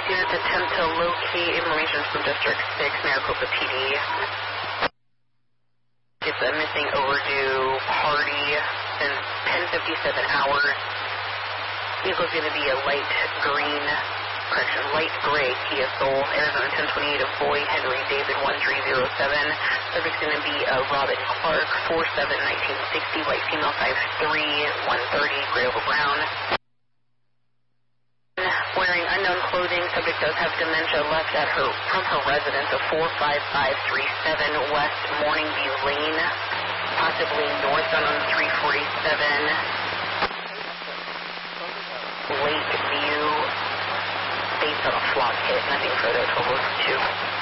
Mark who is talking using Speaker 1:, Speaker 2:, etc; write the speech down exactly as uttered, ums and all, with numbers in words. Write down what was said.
Speaker 1: police units attempt to locate information from District six, Maricopa P D. It's a missing overdue party since ten fifty-seven hours. Vehicle's going to be a light green, correction, light gray Kia Soul, Arizona ten twenty-eight of Boyd, Henry David one three zero seven. Subject's going to be a Robin Clark, four seven nineteen sixty, white female, five three, one thirty, gray over brown. Wearing unknown clothing, subject does have dementia, left at her from her residence of four five five three seven West Morning View Lane, possibly northbound on three forty-seven Lake View, based on a flock hit, nothing further, twelve oh two.